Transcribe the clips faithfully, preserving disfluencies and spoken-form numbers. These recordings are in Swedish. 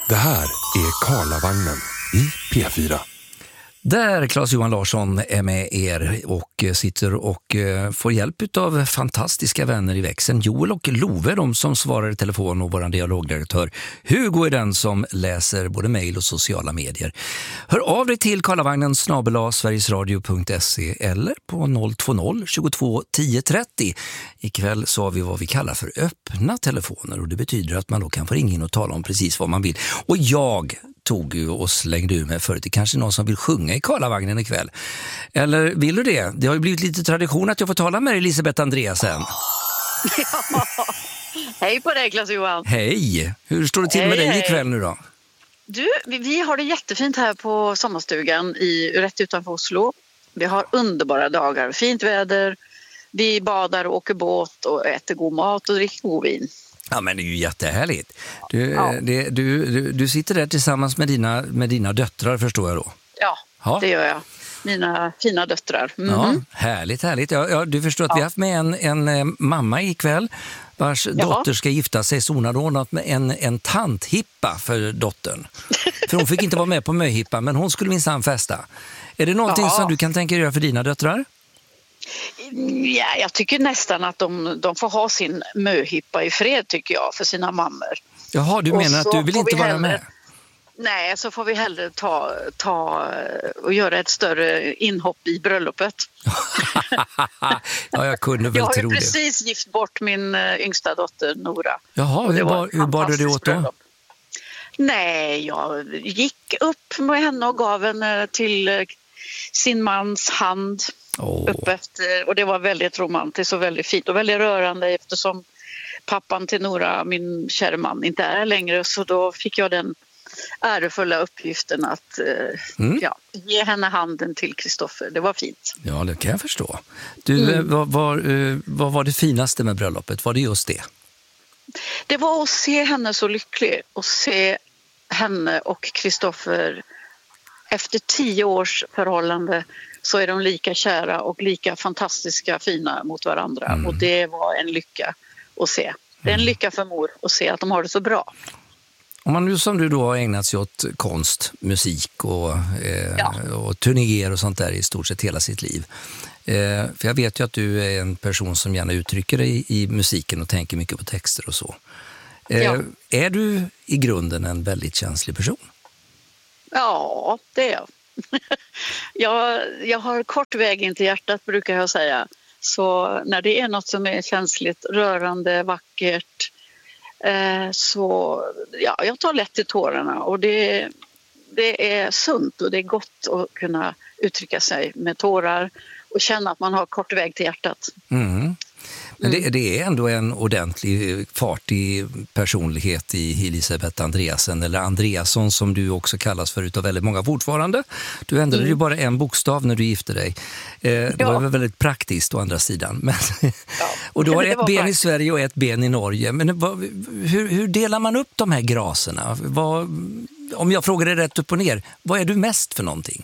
Det här är Karlavagnen i P fyra. Där Claes-Johan Larsson är med er och sitter och får hjälp av fantastiska vänner i växeln. Joel och Love, de som svarar i telefon, och vår dialogdirektör Hugo är den som läser både mejl och sociala medier. Hör av dig till karlavagnen snabel-a sverigesradio punkt se eller på noll två noll tjugotvå tio trettio. Ikväll så har vi vad vi kallar för öppna telefoner, och det betyder att man då kan få ringa in och tala om precis vad man vill. Och jag tog ju och slängde ur mig förut. Det kanske är någon som vill sjunga i Karlavagnen ikväll. Eller vill du det? Det har ju blivit lite tradition att jag får tala med Elisabeth Andreasen. Ja. Hej på dig, Claes-Johan. Hej! Hur står det till hej, med dig hej. ikväll nu då? Du, vi har det jättefint här på sommarstugan i, rätt utanför Oslo. Vi har underbara dagar, fint väder. Vi badar och åker båt och äter god mat och dricker god vin. Ja, men det är ju jättehärligt. Du, ja. det, du, du, du sitter där tillsammans med dina, med dina döttrar, förstår jag då? Ja, ja, det gör jag. Mina fina döttrar. Mm-hmm. Ja, härligt, härligt. Ja, ja, du förstår att ja. vi har haft med en, en, en mamma ikväll vars Jaha. dotter ska gifta sig, så hon har ordnat med en, en tanthippa för dottern. För hon fick inte vara med på möhippa, men hon skulle minsann festa. Är det någonting Jaha. som du kan tänka dig göra för dina döttrar? Ja, jag tycker nästan att de, de får ha sin möhippa i fred, tycker jag, för sina mammor. Jaha, du menar att du vill inte vara hellre, med? Nej, så får vi hellre ta, ta och göra ett större inhopp i bröllopet. Ja, jag kunde väl tro det. Jag har ju precis det. gift bort min yngsta dotter Nora. Jaha, hur, bar, hur bar du det åt då? Bröllop. Nej, jag gick upp med henne och gav henne till sin mans hand. Oh. Upp efter, och det var väldigt romantiskt och väldigt fint och väldigt rörande, eftersom pappan till Nora, min kära man, inte är längre, så då fick jag den ärefulla uppgiften att mm. ja, ge henne handen till Kristoffer. Det var fint. Ja, det kan jag förstå. Du, mm. vad, vad, vad var det finaste med bröllopet? Var det just det? Det var att se henne så lycklig och se henne och Kristoffer efter tio års förhållande, så är de lika kära och lika fantastiska fina mot varandra. Mm. Och det var en lycka att se. Det är en lycka för mor att se att de har det så bra. Om man nu som du då har ägnat sig åt konst, musik och, eh, ja. och turnéer och sånt där i stort sett hela sitt liv. Eh, för jag vet ju att du är en person som gärna uttrycker dig i, i musiken och tänker mycket på texter och så. Eh, ja. Är du i grunden en väldigt känslig person? Ja, det är jag. jag. Jag har kort väg in till hjärtat, brukar jag säga. Så när det är något som är känsligt, rörande, vackert, eh, så ja, jag tar lätt till tårarna. Och det, det är sunt och det är gott att kunna uttrycka sig med tårar och känna att man har kort väg till hjärtat. Mm. Men det, det är ändå en ordentlig fartig personlighet i Elisabeth Andreasen, eller Andreasson som du också kallas för utav väldigt många fortfarande. Du ändrade mm. ju bara en bokstav när du gifte dig. Eh, det ja. var väldigt praktiskt å andra sidan. Men, ja. och du har ett ben praktiskt. i Sverige och ett ben i Norge. Men vad, hur, hur delar man upp de här graserna? Vad, om jag frågar dig rätt upp och ner, vad är du mest för någonting?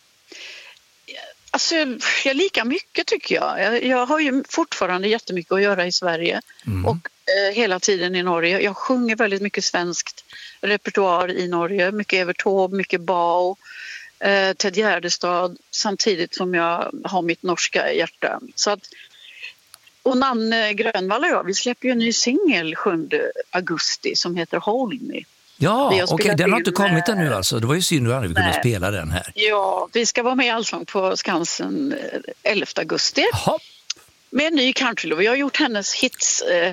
Alltså, jag lika mycket tycker jag. jag. Jag har ju fortfarande jättemycket att göra i Sverige mm. och eh, hela tiden i Norge. Jag sjunger väldigt mycket svenskt repertoar i Norge. Mycket Evert Taube, mycket Bao, eh, Ted Gärdestad, samtidigt som jag har mitt norska hjärta. Så att, och Nanne Grönvall och jag, vi släpper ju en ny singel sjunde augusti som heter Hold Me. Ja, okej, okay, den har inte kommit ännu alltså. Det var ju synd att vi kunde spela den här. Ja, vi ska vara med i Allsång på Skansen elfte augusti. Hopp. Med en ny country. Vi har gjort hennes hits eh,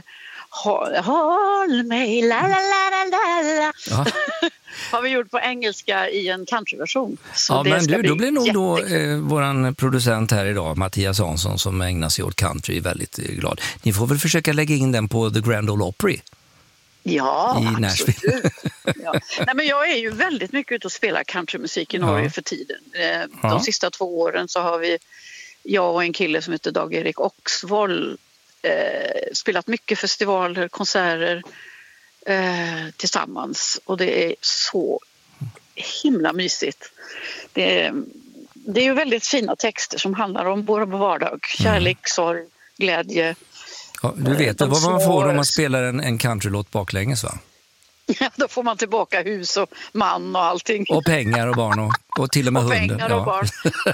Håll mig, la la la la la. Ja. Har vi gjort på engelska i en countryversion. Så ja, det men du, då blir nog jättekul. då eh, våran producent här idag, Mattias Hansson, som ägnar sig åt country, väldigt eh, glad. Ni får väl försöka lägga in den på The Grand Ole Opry. Ja, i absolut. ja. Nej, men jag är ju väldigt mycket ute och spelar countrymusik i Norge ja. för tiden. De ja. sista två åren så har vi, jag och en kille som heter Dag-Erik Oxvold, eh, spelat mycket festivaler, konserter eh, tillsammans. Och det är så himla mysigt. Det är, det är ju väldigt fina texter som handlar om vår vardag. Kärlek, mm. sorg, glädje. Ja, du vet de vad man får om man spelar en, en countrylåt baklänges, va? Ja, då får man tillbaka hus och man och allting. Och pengar och barn och, och till och med och hund. pengar ja. och barn.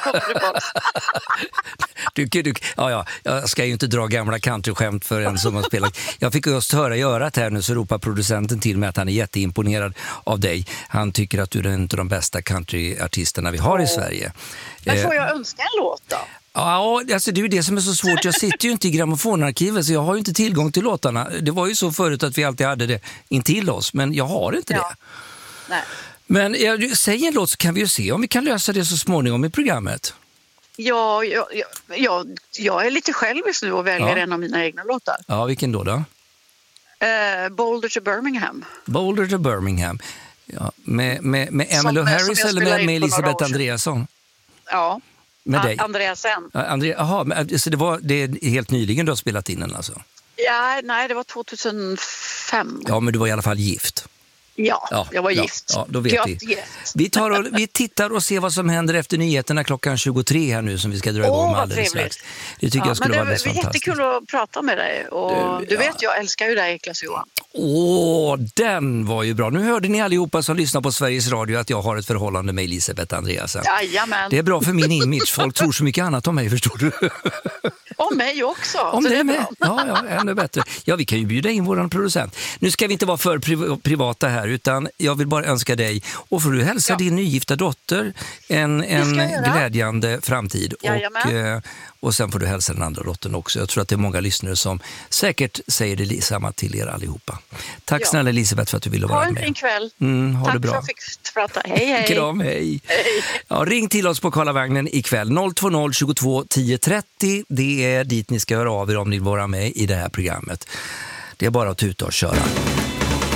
du, du, ja, ja, jag ska ju inte dra gamla countryskämt för en som har spelat. Jag fick just höra i örat här nu, så ropar producenten till mig att han är jätteimponerad av dig. Han tycker att du är en av de bästa countryartisterna vi har i Sverige. Men får jag önska en låt då? Ja, alltså det är ju det som är så svårt. Jag sitter ju inte i grammofonarkivet, så jag har ju inte tillgång till låtarna. Det var ju så förut att vi alltid hade det intill oss, men jag har inte ja. det. Nej. Men jag, säg en låt så kan vi ju se om vi kan lösa det så småningom i programmet. Ja, jag, jag, jag är lite självisk nu och väljer ja. en av mina egna låtar. Ja, vilken då då? Uh, Boulder to Birmingham. Boulder to Birmingham. Ja, med, med, med Emmylou Harris eller med, med Elisabeth Andreasson? Ja. Med dig? Andreasen. André, aha, men, så det, var, det är helt nyligen du har spelat in den alltså? Ja, nej, det var tjugohundrafem. Ja, men du var i alla fall gift. Ja, ja jag var ja, gift. Ja, då vet vi. Gift. Vi, tar och, vi tittar och ser vad som händer efter nyheterna klockan tjugotre här nu som vi ska dra igång oh, alldeles strax. Det tycker ja, jag skulle det, vara alldeles det är fantastiskt. jättekul att prata med dig. Och du, du vet, ja. jag älskar ju dig, Claes-Johan. Åh, den var ju bra. Nu hörde ni allihopa som lyssnar på Sveriges Radio att jag har ett förhållande med Elisabeth Andreasen. Jajamän. Det är bra för min image. Folk tror så mycket annat om mig, förstår du? Om mig också. Om det med. Ja, ja, ännu bättre. Ja, vi kan ju bjuda in våran producent. Nu ska vi inte vara för priv- privata här, utan jag vill bara önska dig och får du hälsa ja. din nygifta dotter en, en glädjande framtid. Och, eh, och sen får du hälsa den andra dottern också. Jag tror att det är många lyssnare som säkert säger det samma till er allihopa. Tack ja. snälla Elisabeth för att du ville vara med. Ha en fin kväll. Mm, ha Tack det bra. för att jag fick prata. Hej, hej. Kram, hej. hej. Ja, ring till oss på Karlavagnen ikväll. noll två noll tjugotvå tio trettio. Det är dit ni ska höra av er om ni vill vara med i det här programmet. Det är bara att tuta och köra.